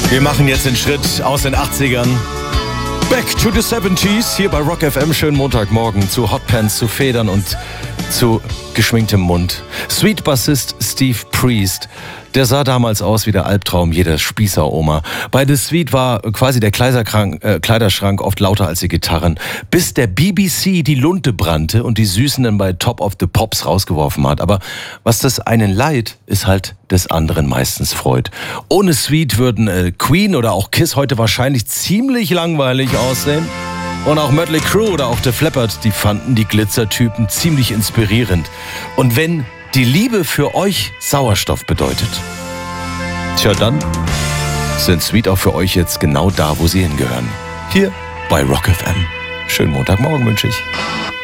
Wir machen jetzt den Schritt aus den 80ern. Back to the 70s, hier bei Rock FM. Schönen Montagmorgen zu Hotpants, zu Federn und zu geschminktem Mund. Sweet-Bassist Steve Priest, der sah damals aus wie der Albtraum jeder Spießer-Oma. Bei The Sweet war quasi der Kleiderschrank oft lauter als die Gitarren, bis der BBC die Lunte brannte und die Süßenden bei Top of the Pops rausgeworfen hat. Aber was das einen leid, ist halt des anderen meistens freut. Ohne Sweet würden Queen oder auch Kiss heute wahrscheinlich ziemlich langweilig aussehen. Und auch Mötley Crüe oder auch Def Leppard, die fanden die Glitzertypen ziemlich inspirierend. Und wenn die Liebe für euch Sauerstoff bedeutet, tja, dann sind Sweet auch für euch jetzt genau da, wo sie hingehören. Hier bei Rock FM. Schönen Montagmorgen wünsche ich.